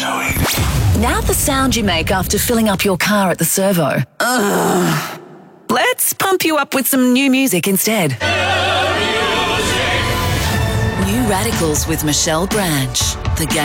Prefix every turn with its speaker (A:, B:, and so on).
A: Now the sound you make after filling up your car at the servo. Ugh. Let's pump you up with some new music instead. New Radicals with Michelle Branch. The